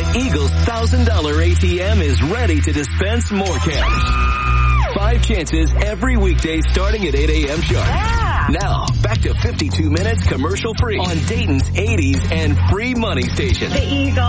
Eagle's $1,000 ATM is ready to dispense more cash. 5 chances every weekday starting at 8 a.m. sharp. Yeah. Now, back to 52 minutes commercial free on Dayton's 80s and free money station. The Eagle.